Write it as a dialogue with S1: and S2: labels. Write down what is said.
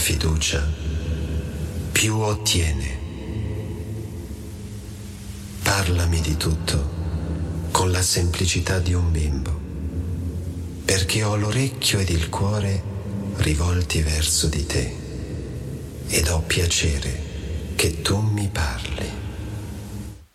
S1: fiducia, più ottiene. Parlami di tutto con la semplicità di un bimbo, perché ho l'orecchio ed il cuore rivolti verso di te ed ho piacere che tu mi parli.